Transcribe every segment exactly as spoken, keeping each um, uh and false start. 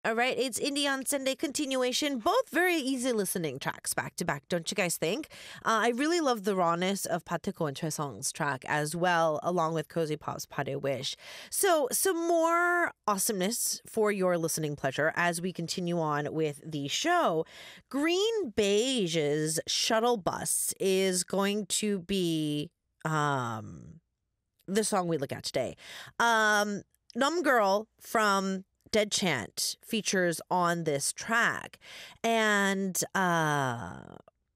All right, it's Indie on Sunday continuation. Both very easy listening tracks back to back, don't you guys think? Uh, I really love the rawness of Pateko and Choi Song's track as well, along with Cozy Pop's Pare Wish. So, some more awesomeness for your listening pleasure as we continue on with the show. Green Beige's Shuttle Bus is going to be um, the song we look at today. Um, Numb Girl from Dead Chant features on this track, and uh,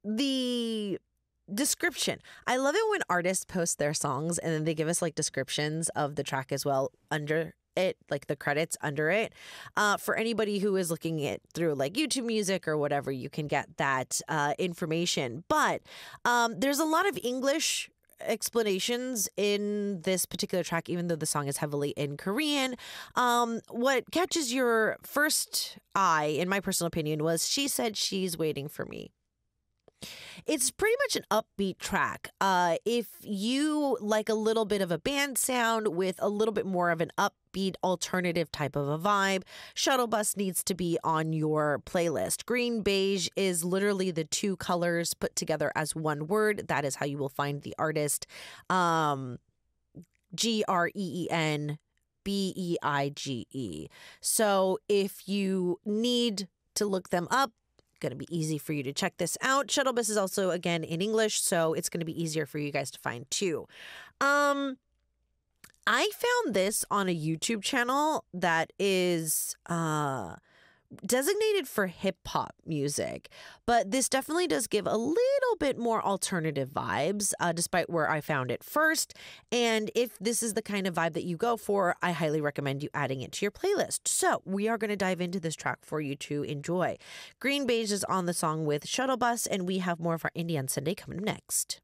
the description. I love it when artists post their songs and then they give us like descriptions of the track as well under it, like the credits under it. Uh, for anybody who is looking it through like YouTube Music or whatever, you can get that uh, information. But um, there's a lot of English explanations in this particular track, even though the song is heavily in Korean. Um, what catches your first eye, in my personal opinion, was She Said She's Waiting for Me. It's pretty much an upbeat track. Uh, if you like a little bit of a band sound with a little bit more of an upbeat alternative type of a vibe, Shuttle Bus needs to be on your playlist. Green Beige is literally the two colors put together as one word. That is how you will find the artist. Um, G R E E N B E I G E. So if you need to look them up, going to be easy for you to check this out. Shuttle Bus is also, again, in English, so it's going to be easier for you guys to find too. Um, I found this on a YouTube channel that is uh, designated for hip hop music, but this definitely does give a little bit more alternative vibes, uh, despite where I found it first. And if this is the kind of vibe that you go for, I highly recommend you adding it to your playlist. So we are going to dive into this track for you to enjoy. Green Beige is on the song with Shuttle Bus, and we have more of our Indie on Sunday coming up next.